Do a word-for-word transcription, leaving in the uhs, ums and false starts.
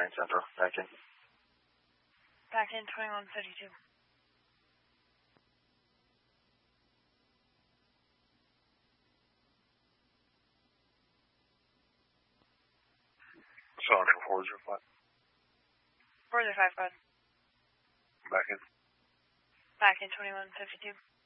nine Central. Back in. Back in twenty-one fifty-two. Sorry, four zero five. four zero five, go ahead. Back in. Back in twenty-one fifty-two.